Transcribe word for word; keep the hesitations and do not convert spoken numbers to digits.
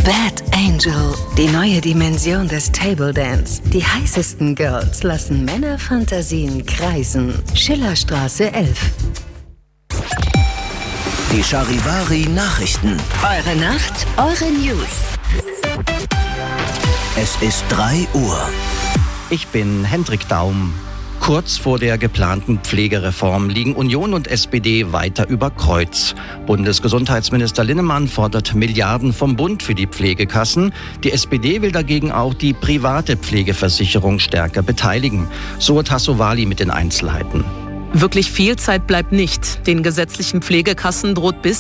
Bad Angel, die neue Dimension des Table Dance. Die heißesten Girls lassen Männerfantasien kreisen. Schillerstraße elf. Die Charivari Nachrichten. Eure Nacht, eure News. Es ist drei Uhr. Ich bin Hendrik Daum. Kurz vor der geplanten Pflegereform liegen Union und S P D weiter über Kreuz. Bundesgesundheitsminister Linnemann fordert Milliarden vom Bund für die Pflegekassen. Die S P D will dagegen auch die private Pflegeversicherung stärker beteiligen. So Tassovali mit den Einzelheiten. Wirklich viel Zeit bleibt nicht. Den gesetzlichen Pflegekassen droht bis